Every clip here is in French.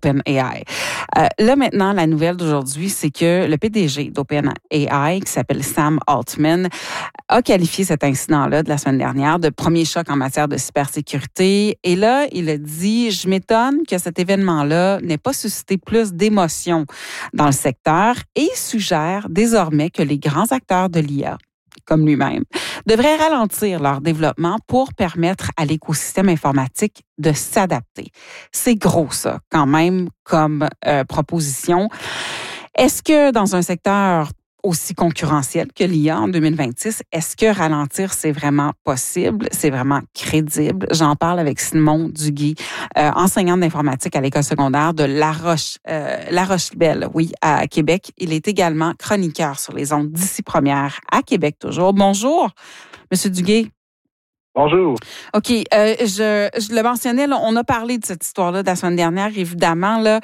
d'OpenAI. Là, maintenant, la nouvelle d'aujourd'hui, c'est que le PDG d'OpenAI, qui s'appelle Sam Altman, a qualifié cet incident-là de la semaine dernière de premier choc en matière de cybersécurité. Et là, il a dit, je m'étonne que cet événement-là n'ait pas suscité plus d'émotions dans le secteur et suggère désormais que les grands acteurs de l'IA, comme lui-même, devraient ralentir leur développement pour permettre à l'écosystème informatique de s'adapter. C'est gros, ça, quand même, comme proposition. Est-ce que dans un secteur aussi concurrentiel que l'IA en 2026, est-ce que ralentir, c'est vraiment possible? C'est vraiment crédible? J'en parle avec Simon Duguay, enseignant d'informatique à l'école secondaire de La Roche-Belle, oui, à Québec. Il est également chroniqueur sur les ondes d'Ici Première à Québec toujours. Bonjour, Monsieur Duguay. Bonjour. OK. Je le mentionnais, là, on a parlé de cette histoire-là de la semaine dernière, évidemment. Là,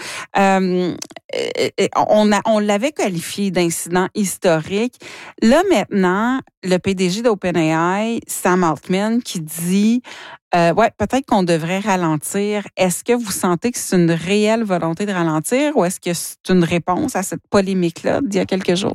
on l'avait qualifié d'incident historique. Là, maintenant, le PDG d'OpenAI, Sam Altman, qui dit peut-être qu'on devrait ralentir. Est-ce que vous sentez que c'est une réelle volonté de ralentir ou est-ce que c'est une réponse à cette polémique-là d'il y a quelques jours?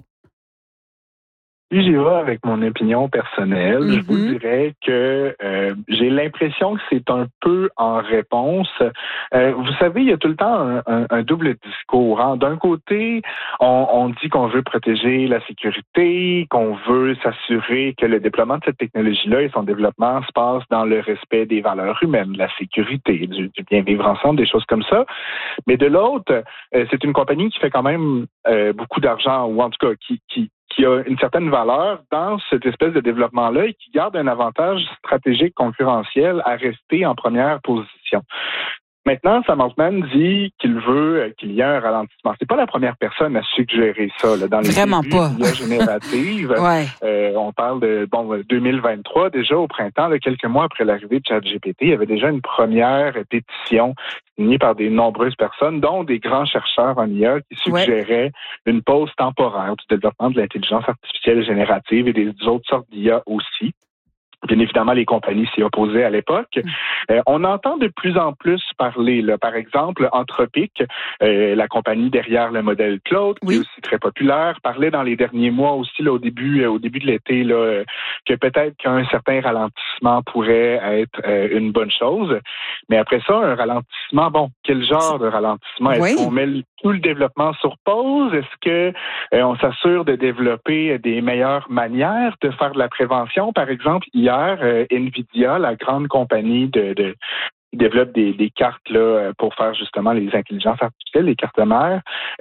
Si j'y vais avec mon opinion personnelle, je vous dirais que j'ai l'impression que c'est un peu en réponse. Vous savez, il y a tout le temps un double discours. Hein. D'un côté, on dit qu'on veut protéger la sécurité, qu'on veut s'assurer que le déploiement de cette technologie-là et son développement se passe dans le respect des valeurs humaines, de la sécurité, du bien vivre ensemble, des choses comme ça. Mais de l'autre, c'est une compagnie qui fait quand même beaucoup d'argent, ou en tout cas qui a une certaine valeur dans cette espèce de développement-là et qui garde un avantage stratégique concurrentiel à rester en première position. Maintenant, Sam Altman dit qu'il veut qu'il y ait un ralentissement. C'est pas la première personne à suggérer ça là, dans les Vraiment débuts de l'IA générative. Ouais. On parle de 2023 déjà au printemps, là, quelques mois après l'arrivée de ChatGPT, il y avait déjà une première pétition signée par des nombreuses personnes, dont des grands chercheurs en IA qui suggéraient une pause temporaire du développement de l'intelligence artificielle générative et des autres sortes d'IA aussi. Bien évidemment, les compagnies s'y opposaient à l'époque. On entend de plus en plus parler, là, par exemple, Anthropic, la compagnie derrière le modèle Claude, qui est aussi très populaire, parlait dans les derniers mois aussi, là, au début de l'été, là, que peut-être qu'un certain ralentissement pourrait être une bonne chose. Mais après ça, un ralentissement, quel genre de ralentissement? Est-ce qu'on met tout le développement sur pause? Est-ce que on s'assure de développer des meilleures manières de faire de la prévention? Par exemple, hier, NVIDIA, la grande compagnie qui développe des cartes là, pour faire justement les intelligences artificielles, les cartes mères,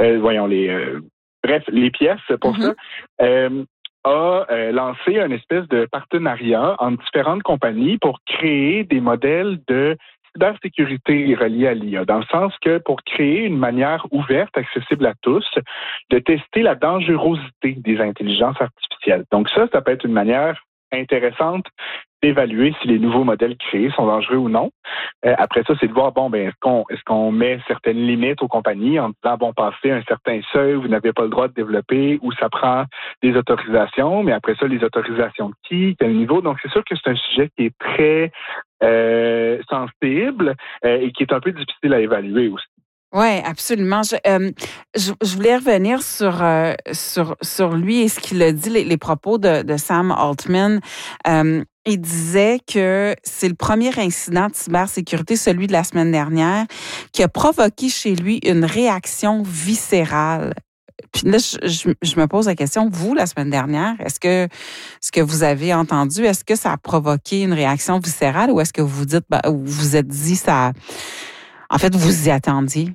les pièces pour ça, a lancé une espèce de partenariat entre différentes compagnies pour créer des modèles de cybersécurité reliée à l'IA, dans le sens que pour créer une manière ouverte, accessible à tous, de tester la dangerosité des intelligences artificielles. Donc ça peut être une manière intéressante d'évaluer si les nouveaux modèles créés sont dangereux ou non. Après ça, c'est de voir, est-ce qu'on met certaines limites aux compagnies en disant, passez un certain seuil, vous n'avez pas le droit de développer, ou ça prend des autorisations, mais après ça, les autorisations de qui, quel niveau. Donc, c'est sûr que c'est un sujet qui est très sensible et qui est un peu difficile à évaluer aussi. Oui, absolument. Je voulais revenir sur lui et ce qu'il a dit, les propos de Sam Altman. Il disait que c'est le premier incident de cybersécurité, celui de la semaine dernière, qui a provoqué chez lui une réaction viscérale. Puis là, je me pose la question, vous, la semaine dernière, est-ce que ce que vous avez entendu, est-ce que ça a provoqué une réaction viscérale ou est-ce que vous vous êtes dit ça... En fait, vous y attendiez?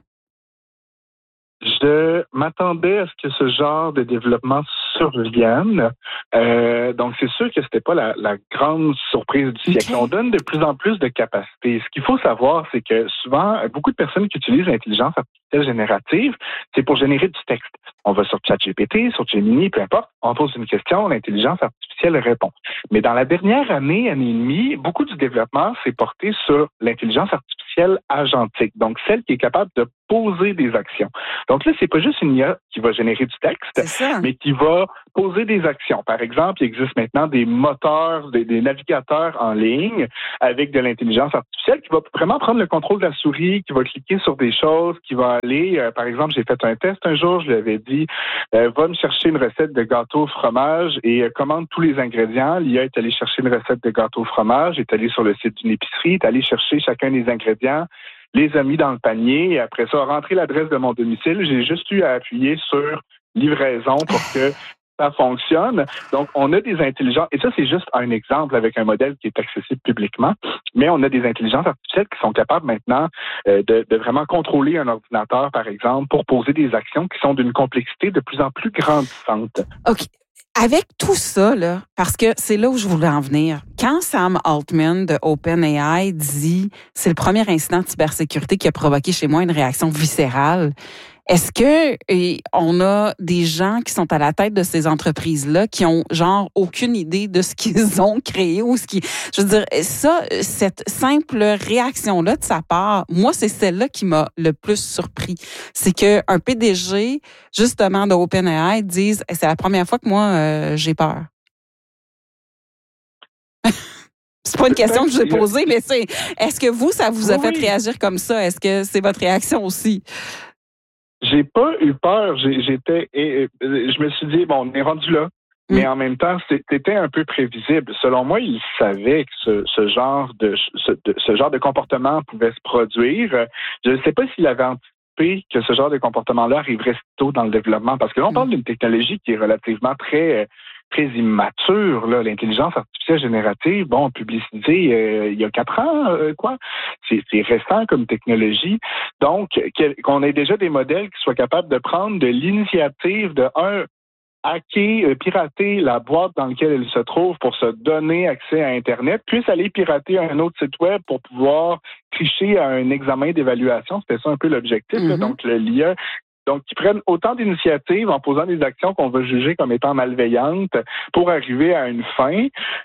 Je m'attendais à ce que ce genre de développement survienne. Donc, c'est sûr que c'était pas la grande surprise du siècle. On donne de plus en plus de capacités. Ce qu'il faut savoir, c'est que souvent, beaucoup de personnes qui utilisent l'intelligence artificielle générative, c'est pour générer du texte. On va sur ChatGPT, sur Gemini, peu importe. On pose une question, l'intelligence artificielle répond. Mais dans la dernière année et demie, beaucoup du développement s'est porté sur l'intelligence artificielle agentique. Donc, celle qui est capable de poser des actions. Donc là, ça, c'est pas juste une IA qui va générer du texte, mais qui va poser des actions. Par exemple, il existe maintenant des moteurs, des navigateurs en ligne avec de l'intelligence artificielle qui va vraiment prendre le contrôle de la souris, qui va cliquer sur des choses, qui va aller, par exemple, j'ai fait un test un jour, je lui avais dit, va me chercher une recette de gâteau au fromage et commande tous les ingrédients. L'IA est allée chercher une recette de gâteau au fromage, est allée sur le site d'une épicerie, est allée chercher chacun des ingrédients, les a mis dans le panier et après ça, a rentré l'adresse de mon domicile. J'ai juste eu à appuyer sur livraison pour que ça fonctionne. Donc, on a des intelligences, et ça, c'est juste un exemple avec un modèle qui est accessible publiquement, mais on a des intelligences artificielles qui sont capables maintenant de vraiment contrôler un ordinateur, par exemple, pour poser des actions qui sont d'une complexité de plus en plus grandissante. OK. Avec tout ça, là, parce que c'est là où je voulais en venir. Quand Sam Altman de OpenAI dit « c'est le premier incident de cybersécurité qui a provoqué chez moi une réaction viscérale », est-ce que on a des gens qui sont à la tête de ces entreprises-là qui ont genre aucune idée de ce qu'ils ont créé ou ce qui, je veux dire, ça, cette simple réaction-là de sa part, moi, c'est celle-là qui m'a le plus surpris. C'est que un PDG, justement, de OpenAI dise, c'est la première fois que moi, j'ai peur. C'est pas une question que je vous ai posée, mais est-ce que vous, ça vous a fait réagir comme ça? Est-ce que c'est votre réaction aussi? J'ai pas eu peur. Je me suis dit, bon, on est rendu là. Mais en même temps, c'était un peu prévisible. Selon moi, il savait que ce genre de comportement pouvait se produire. Je ne sais pas s'il avait anticipé que ce genre de comportement-là arriverait si tôt dans le développement. Parce que là, on parle d'une technologie qui est relativement très immature, là, l'intelligence artificielle générative, publicisée il y a 4 ans, quoi. C'est récent comme technologie. Donc, qu'on ait déjà des modèles qui soient capables de prendre de l'initiative de hacker, pirater la boîte dans laquelle elle se trouve pour se donner accès à Internet, puis aller pirater un autre site web pour pouvoir tricher à un examen d'évaluation. C'était ça un peu l'objectif. Là. Donc, l'IA. Donc, qui prennent autant d'initiatives en posant des actions qu'on va juger comme étant malveillantes pour arriver à une fin,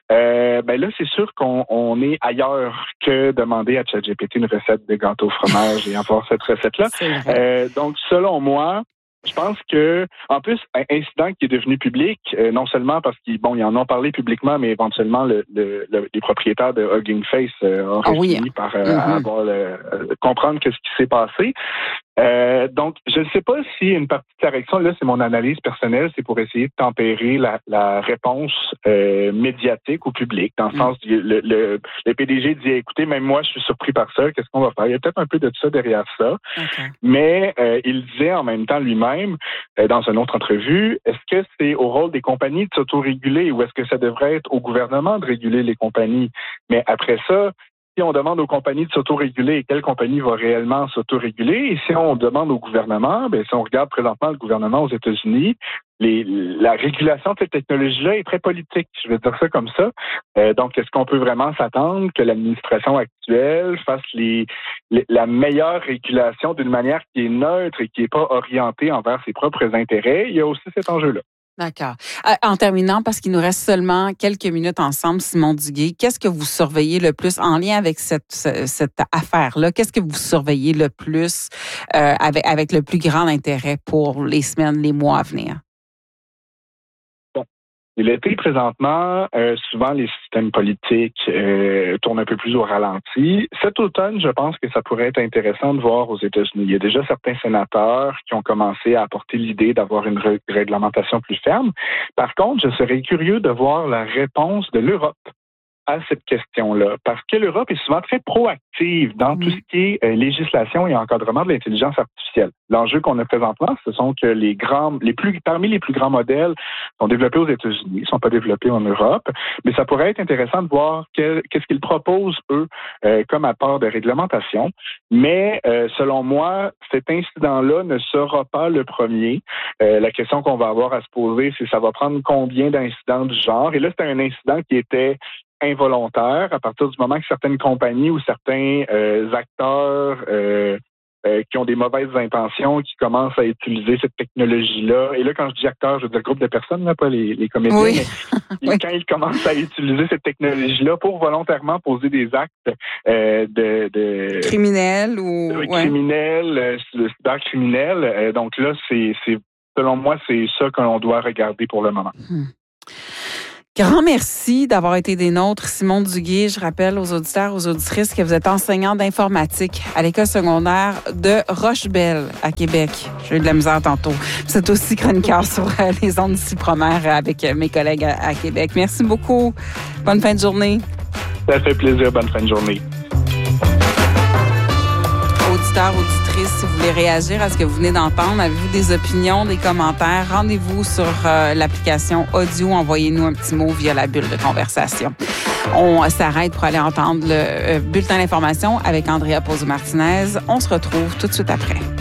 là, c'est sûr qu'on est ailleurs que demander à ChatGPT une recette de gâteau au fromage et avoir cette recette-là. Donc, selon moi, je pense que, en plus, un incident qui est devenu public, non seulement parce qu'ils en ont parlé publiquement, mais éventuellement les propriétaires de Hugging Face auraient fini par comprendre ce qui s'est passé. Donc, je ne sais pas si une partie de la réaction, là, c'est mon analyse personnelle, c'est pour essayer de tempérer la réponse médiatique au public, dans le sens le PDG dit, écoutez, même moi, je suis surpris par ça, qu'est-ce qu'on va faire? Il y a peut-être un peu de ça derrière ça, mais il disait en même temps lui-même, dans une autre entrevue, est-ce que c'est au rôle des compagnies de s'autoréguler ou est-ce que ça devrait être au gouvernement de réguler les compagnies? Mais après ça, si on demande aux compagnies de s'autoréguler, quelle compagnie va réellement s'autoréguler? Et si on demande au gouvernement, si on regarde présentement le gouvernement aux États-Unis, la régulation de cette technologie-là est très politique, je vais dire ça comme ça. Donc, est-ce qu'on peut vraiment s'attendre que l'administration actuelle fasse la meilleure régulation d'une manière qui est neutre et qui n'est pas orientée envers ses propres intérêts? Il y a aussi cet enjeu-là. D'accord. En terminant, parce qu'il nous reste seulement quelques minutes ensemble, Simon Duguay, qu'est-ce que vous surveillez le plus en lien avec cette affaire-là? Qu'est-ce que vous surveillez le plus avec le plus grand intérêt pour les semaines, les mois à venir? L'été, présentement, souvent les systèmes politiques tournent un peu plus au ralenti. Cet automne, je pense que ça pourrait être intéressant de voir aux États-Unis. Il y a déjà certains sénateurs qui ont commencé à apporter l'idée d'avoir une réglementation plus ferme. Par contre, je serais curieux de voir la réponse de l'Europe à cette question-là, parce que l'Europe est souvent très proactive dans tout ce qui est législation et encadrement de l'intelligence artificielle. L'enjeu qu'on a présentement, ce sont que parmi les plus grands modèles sont développés aux États-Unis, ne sont pas développés en Europe, mais ça pourrait être intéressant de voir qu'est-ce qu'ils proposent, eux, comme apport de réglementation. Mais selon moi, cet incident-là ne sera pas le premier. La question qu'on va avoir à se poser, c'est ça va prendre combien d'incidents du genre? Et là, c'était un incident qui était involontaire à partir du moment que certaines compagnies ou certains acteurs qui ont des mauvaises intentions, qui commencent à utiliser cette technologie-là. Et là, quand je dis acteurs, je veux dire groupe de personnes, là, pas les comédiens, oui. mais oui. quand ils commencent à utiliser cette technologie-là pour volontairement poser des actes de criminels ou criminels, cybercriminels. Donc là, c'est selon moi, c'est ça qu'on doit regarder pour le moment. Grand merci d'avoir été des nôtres. Simon Duguay, je rappelle aux auditeurs, aux auditrices que vous êtes enseignant d'informatique à l'école secondaire de Rochebelle à Québec. J'ai eu de la misère tantôt. Vous êtes aussi chroniqueur sur les ondes d'ici Promère avec mes collègues à Québec. Merci beaucoup. Bonne fin de journée. Ça fait plaisir. Bonne fin de journée. Auditeurs, auditrices, si vous voulez réagir à ce que vous venez d'entendre, avez-vous des opinions, des commentaires, rendez-vous sur l'application audio, envoyez-nous un petit mot via la bulle de conversation. On s'arrête pour aller entendre le bulletin d'information avec Andrea Pozzo-Martinez. On se retrouve tout de suite après.